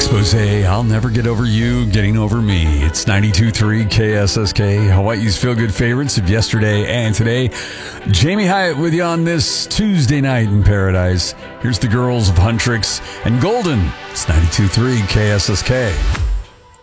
Expose, I'll never get over you, getting over me. It's 92.3 KSSK, Hawaii's feel-good favorites of yesterday and today. Jamie Hyatt with you on this Tuesday night in paradise. Here's the girls of Huntrix and Golden. It's 92.3 KSSK.